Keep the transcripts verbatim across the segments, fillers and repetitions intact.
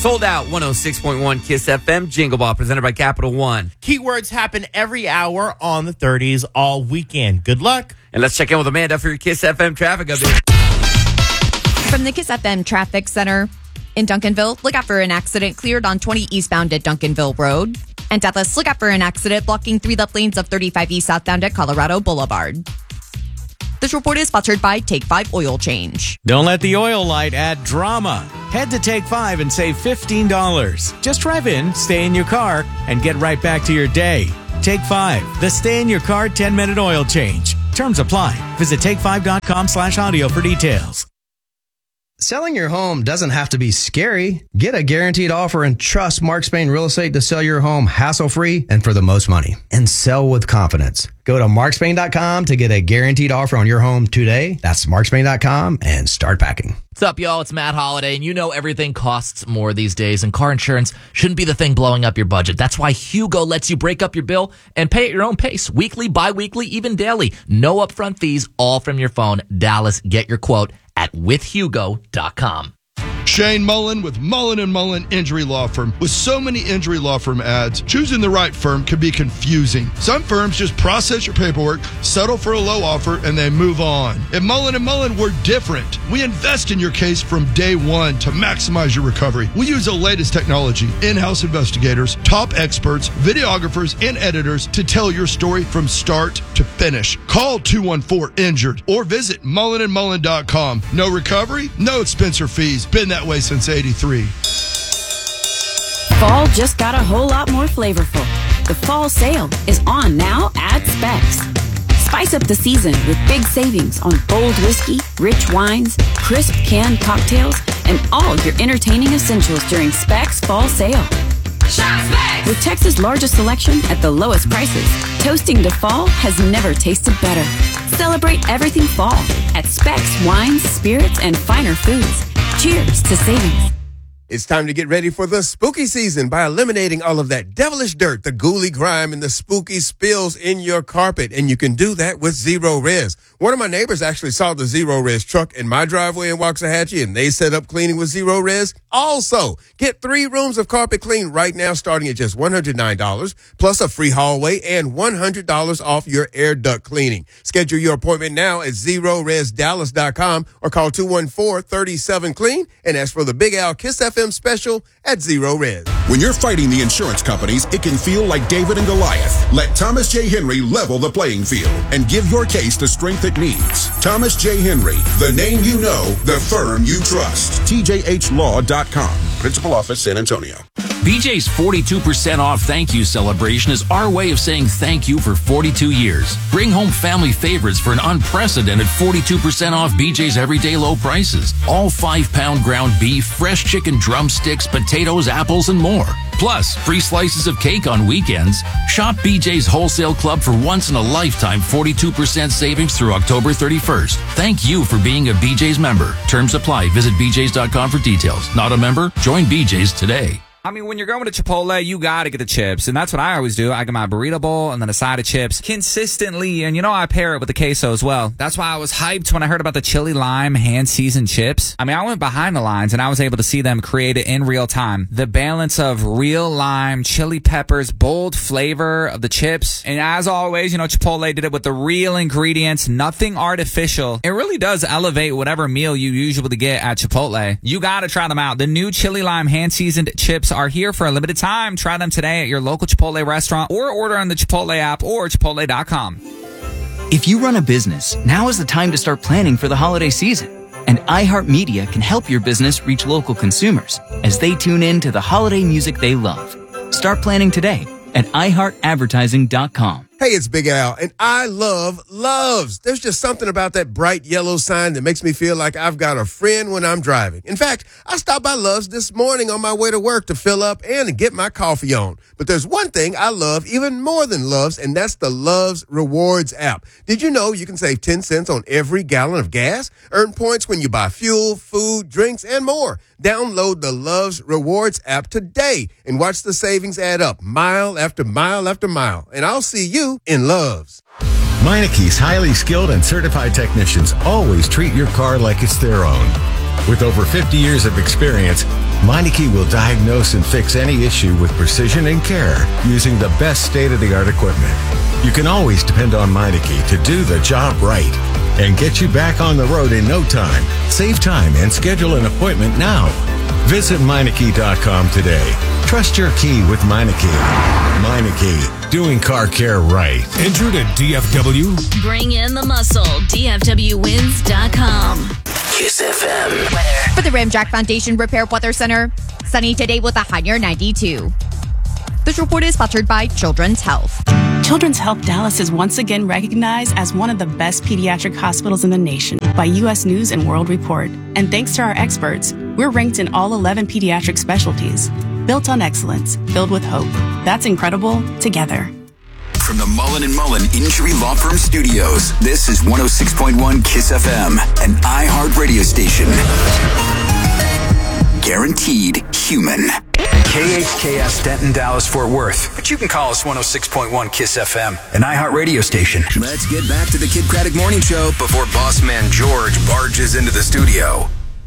Sold Out, one oh six point one Kiss F M, Jingle Ball, presented by Capital One. Keywords happen every hour on the thirties all weekend. Good luck. And let's check in with Amanda for your Kiss F M traffic update. From the Kiss F M Traffic Center in Duncanville, look out for an accident cleared on twenty eastbound at Duncanville Road. And Dallas, look out for an accident blocking three left lanes of thirty-five East southbound at Colorado Boulevard. This report is sponsored by Take five Oil Change. Don't let the oil light add drama. Head to Take five and save fifteen dollars. Just drive in, stay in your car, and get right back to your day. Take five, the stay in your car ten-minute oil change. Terms apply. Visit take five dot com slash audio for details. Selling your home doesn't have to be scary. Get a guaranteed offer and trust Mark Spain Real Estate to sell your home hassle-free and for the most money. And sell with confidence. Go to mark spain dot com to get a guaranteed offer on your home today. That's mark spain dot com and start packing. What's up, y'all? It's Matt Holiday, and you know everything costs more these days, and car insurance shouldn't be the thing blowing up your budget. That's why Hugo lets you break up your bill and pay at your own pace. Weekly, bi-weekly, even daily. No upfront fees, all from your phone. Dallas, get your quote at with hugo dot com. Shane Mullen with Mullen and Mullen Injury Law Firm. With so many injury law firm ads, choosing the right firm can be confusing. Some firms just process your paperwork, settle for a low offer, and they move on. At Mullen and Mullen, we're different. We invest in your case from day one to maximize your recovery. We use the latest technology, in-house investigators, top experts, videographers, and editors to tell your story from start to finish. Call two one four injured or visit mullen and mullen dot com. No recovery, no expense or fees. Been that way since eighty-three. Fall just got a whole lot more flavorful. The fall sale is on now at Specs. Spice up the season with big savings on bold whiskey, rich wines, crisp canned cocktails, and all your entertaining essentials during Specs Fall Sale. Shop Specs! With Texas' largest selection at the lowest prices, toasting to fall has never tasted better. Celebrate everything fall at Specs Wines, Spirits, and Finer Foods. Cheers to savings. It's time to get ready for the spooky season by eliminating all of that devilish dirt, the ghouly grime, and the spooky spills in your carpet. And you can do that with Zero Res. One of my neighbors actually saw the Zero Res truck in my driveway in Waxahachie, and they set up cleaning with Zero Res. Also, get three rooms of carpet clean right now starting at just one hundred nine dollars, plus a free hallway and one hundred dollars off your air duct cleaning. Schedule your appointment now at zero res dallas dot com or call two one four, three seven, clean and ask for the Big Al Kiss F M special at Zero Res. When you're fighting the insurance companies, it can feel like David and Goliath. Let Thomas J. Henry level the playing field and give your case the strength it needs. Thomas J. Henry, the name you know, the firm you trust. T J H law dot com. Principal Office, San Antonio. B J's forty-two percent off thank you celebration is our way of saying thank you for forty-two years. Bring home family favorites for an unprecedented forty-two percent off B J's everyday low prices. All five pound ground beef, fresh chicken drumsticks, potatoes, apples, and more. Plus, free slices of cake on weekends. Shop B J's Wholesale Club for once in a lifetime forty-two percent savings through October thirty-first. Thank you for being a B J's member. Terms apply. Visit b j's dot com for details. Not a member? Join B J's today. I mean, when you're going to Chipotle, you got to get the chips. And that's what I always do. I get my burrito bowl and then a side of chips consistently. And, you know, I pair it with the queso as well. That's why I was hyped when I heard about the chili lime hand-seasoned chips. I mean, I went behind the lines and I was able to see them create it in real time. The balance of real lime, chili peppers, bold flavor of the chips. And as always, you know, Chipotle did it with the real ingredients, nothing artificial. It really does elevate whatever meal you usually get at Chipotle. You got to try them out. The new chili lime hand-seasoned chips are here for a limited time. Try them today at your local Chipotle restaurant or order on the Chipotle app or chipotle dot com. If you run a business, now is the time to start planning for the holiday season. And iHeartMedia can help your business reach local consumers as they tune in to the holiday music they love. Start planning today at i heart advertising dot com. Hey, it's Big Al, and I love Loves. There's just something about that bright yellow sign that makes me feel like I've got a friend when I'm driving. In fact, I stopped by Loves this morning on my way to work to fill up and get my coffee on. But there's one thing I love even more than Loves, and that's the Loves Rewards app. Did you know you can save ten cents on every gallon of gas? Earn points when you buy fuel, food, drinks, and more. Download the Loves Rewards app today and watch the savings add up mile after mile after mile. And I'll see you in Loves. Meineke's highly skilled and certified technicians always treat your car like it's their own. With over fifty years of experience, Meineke will diagnose and fix any issue with precision and care using the best state-of-the-art equipment. You can always depend on Meineke to do the job right and get you back on the road in no time. Save time and schedule an appointment now. Visit Meineke dot com today. Trust your key with Meineke. Meineke, doing car care right. Enter to D F W. Bring in the muscle. D F W wins dot com. Kiss F M. For the Ramjack Foundation Repair Weather Center, sunny today with a high near ninety-two. This report is sponsored by Children's Health. Children's Health Dallas is once again recognized as one of the best pediatric hospitals in the nation by U S News and World Report. And thanks to our experts, we're ranked in all eleven pediatric specialties. Built on excellence, filled with hope. That's incredible together. From the Mullen and Mullen Injury Law Firm Studios, this is one oh six point one Kiss F M, an iHeart radio station. Guaranteed human. K H K S Denton, Dallas, Fort Worth. But you can call us one oh six point one Kiss F M, an iHeart radio station. Let's get back to the Kid Craddock Morning Show before boss man George barges into the studio.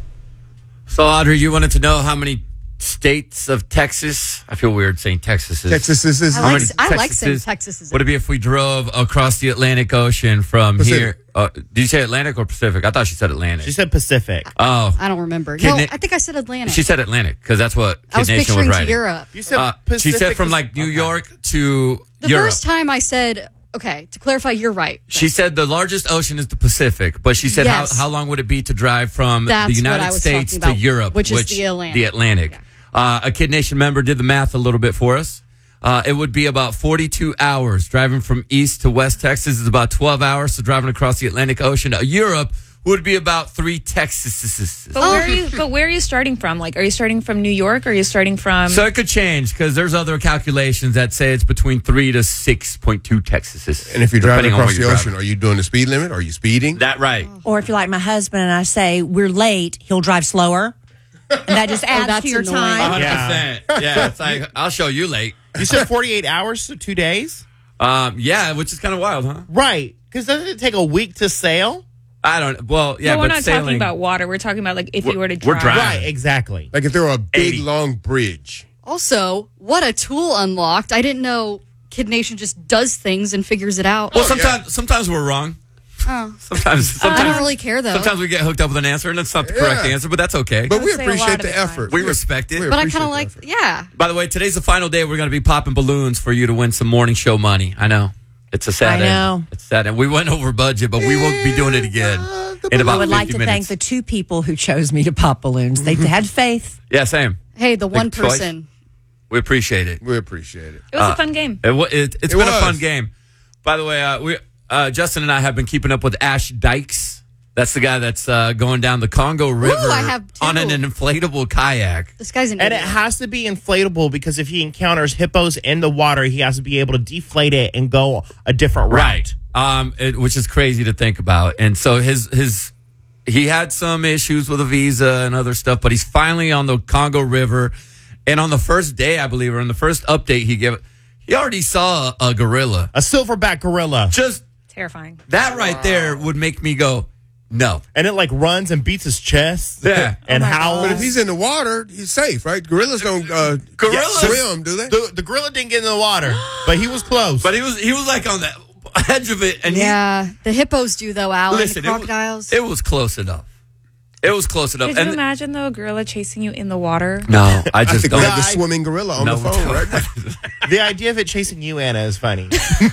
So, Audrey, you wanted to know how many states of Texas? I feel weird saying Texas is. Texas is. is I how like, many I like Texas saying is- Texas is. Would it be if we drove across the Atlantic Ocean from Pacific. here? Uh, did you say Atlantic or Pacific? I thought she said Atlantic. She said Pacific. Oh, I don't remember. Kid No, Na- I think I said Atlantic. she said Atlantic because that's what Kid I was Nation was picturing to writing. Europe. You said Uh, she Pacific said from was- like New York to The Europe. first time I said, okay, to clarify, you're right. She said the largest ocean is the Pacific, but she said Yes. how, how long would it be to drive from That's the what United I was States talking to about, Europe, which is the Atlantic. The Atlantic. Uh, a Kid Nation member did the math a little bit for us. Uh, it would be about forty-two hours. Driving from east to west Texas is about twelve hours. So driving across the Atlantic Ocean to Europe would be about three Texases. But where are you? But where are you starting from? Like, are you starting from New York? Or are you starting from? So it could change because there's other calculations that say it's between three to six point two Texases. And if you're driving depending on across where the you're ocean, driving. are you doing the speed limit? Are you speeding? That right. Or if you're like my husband and I say we're late, he'll drive slower. And that just adds that's to your annoying. time. one hundred percent. Yeah, it's like, I'll show you late. You said forty-eight hours, so two days? Um, yeah, which is kind of wild, huh? Right. Because doesn't it take a week to sail? I don't. Well, yeah, no, we're but not sailing, talking about water. We're talking about like if you were to we're drive. driving. Right, exactly. Like if there were a big, eighty. long bridge. Also, what a tool unlocked. I didn't know Kid Nation just does things and figures it out. Well, sometimes sometimes we're wrong. Oh. Sometimes, sometimes I don't really care, though. Sometimes we get hooked up with an answer, and it's not the correct Yeah. answer, but that's okay. But we say a lot appreciate of the the time. effort. we respect it. we But I appreciate kind of the like, effort. yeah. By the way, today's the final day. We're going to be popping balloons for you to win some morning show money. I know it's a sad I end. know. It's sad, and we went over budget, but we won't be doing it again in about I would like fifty to minutes. thank the two people who chose me to pop balloons. They had faith. yeah, same. Hey, the one choice. person. We appreciate it. We appreciate it. It was Uh, a fun game. It, wa- it, it's It been was. a fun game. By the way, uh, we uh, Justin and I have been keeping up with Ash Dykes. That's the guy that's uh, going down the Congo River I have two. on an inflatable kayak. This guy's an And it idiot. has to be inflatable because if he encounters hippos in the water, he has to be able to deflate it and go a different route. Um, it, which is crazy to think about. And so his his he had some issues with a visa and other stuff, but he's finally on the Congo River. And on the first day, I believe, or on the first update he gave, he already saw a, a gorilla. A silverback gorilla. Just Terrifying. that right there would make me go, no. And it like runs and beats his chest. Yeah. And Oh my howls. But if he's in the water, he's safe, right? Gorillas don't uh, Gorillas- swim, do they? The, the gorilla didn't get in the water, but he was close. But he was he was like on the edge of it, and he, Yeah, the hippos do, though, Alan. listen, the it was, crocodiles. it was close enough. It was close enough. Could you And imagine though a gorilla chasing you in the water? no, I I just think don't. we have the swimming gorilla on No, the phone, right? the idea of it chasing you, Anna, is funny.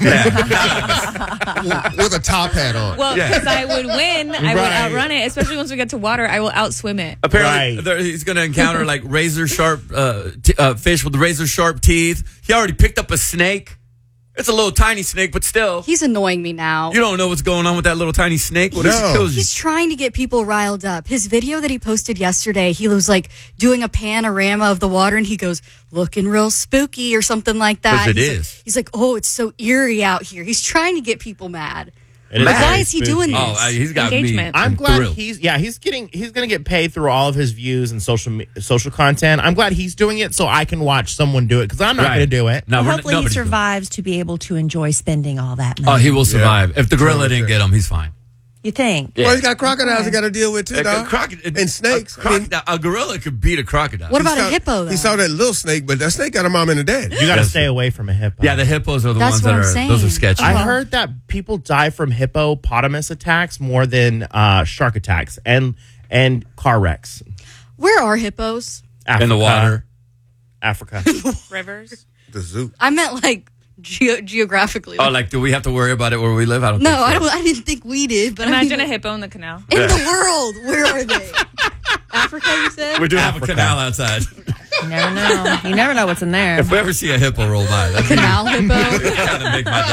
With a top hat on. Well, Yeah. because I would win, I would Right. outrun it. Especially once we get to water, I will outswim it. Apparently, Right. there, he's going to encounter like razor sharp uh, t- uh, fish with razor sharp teeth. He already picked up a snake. It's a little tiny snake, but still, He's annoying me now. you don't know what's going on with that little tiny snake. What if No. it kills you? He's trying to get people riled up. His video that he posted yesterday, he was like doing a panorama of the water and he goes, looking real spooky or something like that. 'Cause it he's is. Like, he's like, oh, it's so eerie out here. He's trying to get people mad. It is But why very is he doing spooky. this? Oh, uh, he's got Engagement. me. I'm glad thrilled. he's yeah he's getting he's gonna get paid through all of his views and social me- social content. I'm glad he's doing it so I can watch someone do it because I'm not Right. gonna do it. No, Well, we're, hopefully he nobody's doing it. survives to be able to enjoy spending all that Oh, money. he will survive. If the gorilla Totally didn't fair. get him, he's fine. You think? Yeah. Well, he's got crocodiles he got to deal with too, A- dog. a croc- and snakes. A, crocodile, a gorilla could beat a crocodile. What about He a saw- hippo, though? He saw that little snake, but that snake got a mom and a dad. You got to stay away from a hippo. Yeah, the hippos are the That's ones what that I'm are. saying. Those are sketchy. I heard that people die from hippopotamus attacks more than uh, shark attacks and and car wrecks. Where are hippos? Africa, in the water. Africa. Rivers. The zoo. I meant like ge- geographically. Oh, like, do we have to worry about it where we live? I don't no, think so. I don't. I didn't think we did. But Imagine I a mean, hippo in the canal. in Yeah. the world. Where are they? Africa, you said. We do have a Africa. canal outside. You never know. You never know what's in there. If we ever see a hippo roll by, that's Canal hippo. gonna make my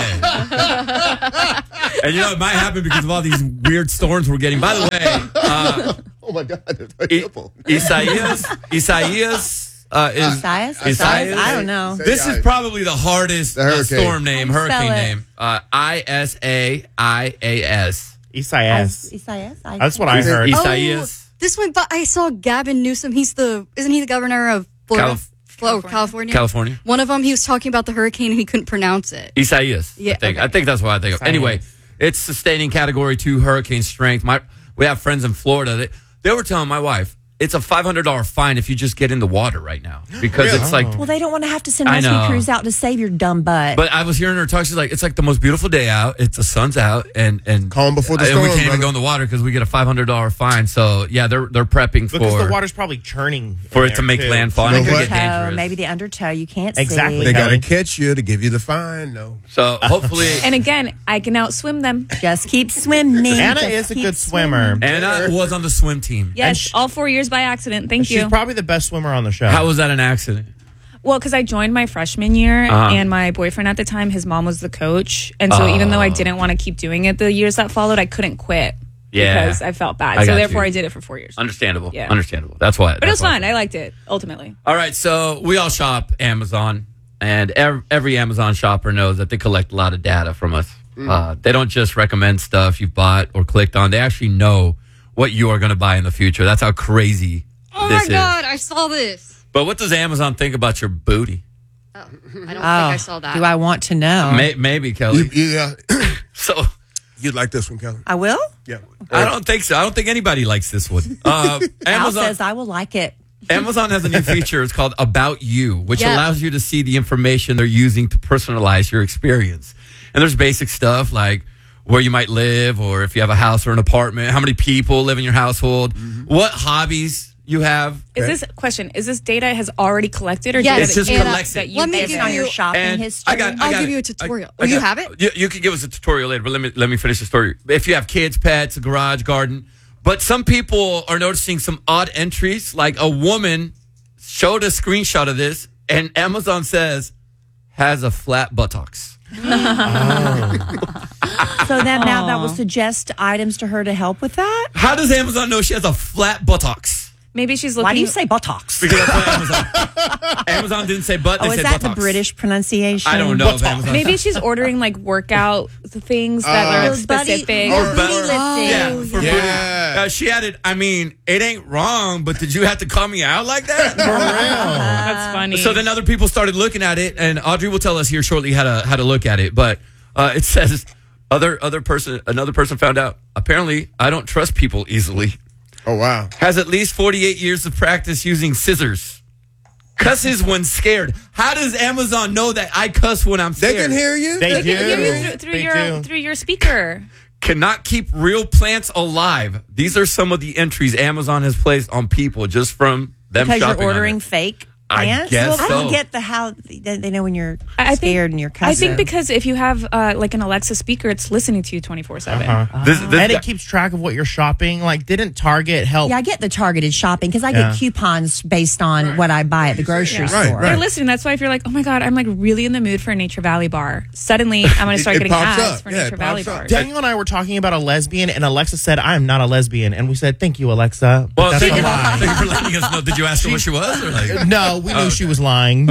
day. And you know, it might happen because of all these weird storms we're getting. By the way, uh, Oh my God, there's a I- hippo. Isaias, Isaias uh, is Isaias? Isaias? I don't know. This is probably the hardest The uh, hurricane. storm name, How do you hurricane spell it? name. Uh, I S A I A S. Isaias. Isaias? I- That's what I Is it heard. Isaias? Oh, Isaias. this went. But I saw Gavin Newsom. He's the. Isn't he the governor of Florida? Calif- Flo- California. California. One of them. He was talking about the hurricane and he couldn't pronounce it. Isaias. Yeah, I think. okay. I think that's what I think of. Isaias. Anyway, it's sustaining category two hurricane strength. My we have friends in Florida. They, they were telling my wife it's a five hundred dollars fine if you just get in the water right now because Really? it's like. Well, they don't want to have to send I rescue know. crews out to save your dumb butt. But I was hearing her talk. She's like, it's like the most beautiful day out. It's the sun's out, and and Calm before the and storm, we can't even brother. go in the water because we get a five hundred dollars fine. So yeah, they're they're prepping Because for the water's probably churning for in it to there, make too. landfall. You And it know could get what? Undertow, dangerous. maybe the undertow you can't Exactly. see. They got to Kelly. catch you to give you the fine. No. So hopefully, And again, I can outswim them. Just keep swimming. Anna Just is a keep good swimmer. Anna was on the swim team. Yes, sh- all four years by accident. Thank She's you. probably the best swimmer on the show. How was that an accident? Well, because I joined my freshman year, Uh-huh. and my boyfriend at the time, his mom was the coach, and so even though I didn't want to keep doing it the years that followed, I couldn't quit Yeah. because I felt bad. I so got therefore, you. I did it for four years. Understandable. Yeah. Understandable. That's why. But it was fun. I liked it ultimately. All right, so we all shop Amazon, and every, every Amazon shopper knows that they collect a lot of data from us. Uh, they don't just recommend stuff you've bought or clicked on. They actually know what you are going to buy in the future. That's how crazy Oh this my is. God! I saw this. But what does Amazon think about your booty? Oh, I don't think Oh, I saw that. do I want to know? May, maybe, Kelly. You, yeah. So You'd like this one, Kelly. I will? Yeah. I don't think so. I don't think anybody likes this one. Uh, Al Amazon says I will like it. Amazon has a new feature. It's called About You, which Yeah. allows you to see the information they're using to personalize your experience. And there's basic stuff like where you might live, or if you have a house or an apartment, how many people live in your household, what hobbies you have. Is this question? Is this data has already collected, or Yes, data It's just that you- collects that it. you Let me based give on you- your Your shopping And history. I got, I I'll got give you a it. tutorial. I- I Oh, you got- have it? You, you can give us a tutorial later, but let me let me finish the story. If you have kids, pets, a garage, garden, but some people are noticing some odd entries. Like a woman showed a screenshot of this, and Amazon says has a flat buttocks. So then now that will suggest items to her to help with that? How does Amazon know she has a flat buttocks? Maybe she's looking. Why do you say buttocks? Because that's what Amazon. Amazon didn't say butt. They Oh, is said that buttocks. the British pronunciation? I don't know. If Amazon Maybe she's ordering like workout things that Uh, are Those buddy- specific. or Or booty bu- lifting. Yeah, for yeah. booty. Uh, she added, I mean, it ain't wrong, but did you have to call me out like that? That's funny. So then other people started looking at it, and Audrey will tell us here shortly how to how to look at it. But uh, it says other other person another person found out. Apparently, I don't trust people easily. Oh, wow. Has at least forty-eight years of practice using scissors. Cusses when scared. How does Amazon know that I cuss when I'm They scared? can hear you. They They do. can hear you through, through They your do. through your speaker. Cannot keep real plants alive. These are some of the entries Amazon has placed on people just from them Because shopping you're on ordering it. fake I plants? guess well, I don't so. get the how they they know when you're I think- scared and you're cussing. I think because if you have uh, like an Alexa speaker, it's listening to you twenty-four seven. Uh-huh. This, this and guy- it keeps track of what you're shopping. Like, didn't Target help? Yeah, I get the targeted shopping because I Yeah. get coupons based on what I buy at the grocery Yeah. Right, store. right. They're listening. That's why if you're like, oh my God, I'm like really in the mood for a Nature Valley bar, suddenly I'm going to start It- it getting pops ads up. for Yeah, it Nature Valley pops up. bars. Daniel and I were talking about a lesbian, and Alexa said, "I'm not a lesbian," and we said, "Thank you, Alexa." But Well, that's thank a you, lie. thank you for letting us know. Did you ask her what she was? Or like, No, we knew Oh, she was lying.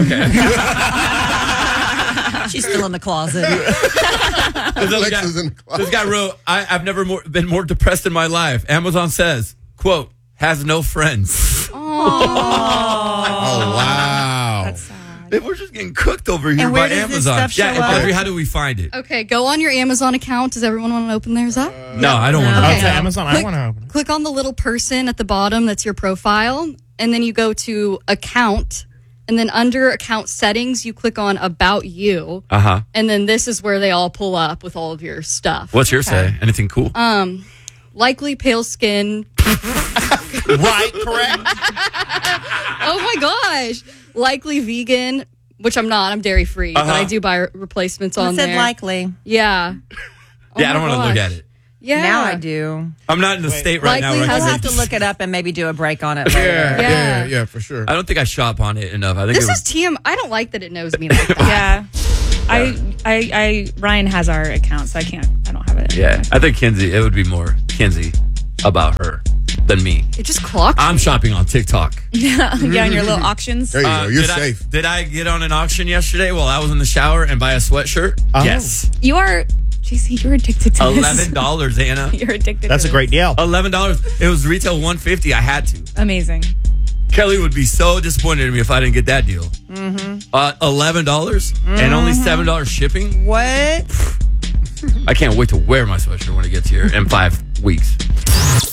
She's still in the closet. this, other guy, Alexa's in the closet. this guy wrote, I, I've never more, been more depressed in my life. Amazon says, quote, has no friends. Oh, wow. That's sad. We're just getting cooked over here And where by does this Amazon. stuff show Yeah, up? Audrey, how do we find it? Okay, go on your Amazon account. Does everyone want to open theirs up? No, I don't want to. Oh, know. it's Amazon. I Click- want to open it. Click on the little person at the bottom. That's your profile. And then you go to account. And then under account settings, you click on about you. Uh huh. And then this is where they all pull up with all of your stuff. What's your say? Anything cool? Um, likely pale skin. Right, correct. Oh my gosh. Likely vegan, which I'm not. I'm dairy free, but Uh-huh. I do buy re- replacements I on said there. likely. Yeah. Oh yeah, I don't my want to look gosh. at it. Yeah. Now I do. I'm not in the state right Likely now. Where I I'll can have to make- look it up and maybe do a break on it Yeah, later. yeah, Yeah. yeah, yeah, for sure. I don't think I shop on it enough. I think This it is was, T M. I don't like that it knows me like that. Yeah. I, I, I, Ryan has our account, so I can't, I don't have it. yeah. I think Kinsey. It would be more Kinsey about her than me. It just clocked. I'm shopping on TikTok. Yeah, yeah, on your little auctions. There you Uh, go. You're did I- safe. did I get on an auction yesterday while I was in the shower and buy a sweatshirt? Oh. Yes. You are, J C, you're addicted to this. Eleven dollars, Anna. You're addicted That's to a great deal. Eleven dollars. It was retail one fifty. I had to. this. Amazing. Kelly would be so disappointed in me if I didn't get that deal. Mm-hmm. Uh, Eleven dollars and only seven dollars shipping. What? I can't wait to wear my sweatshirt when it gets here in five weeks.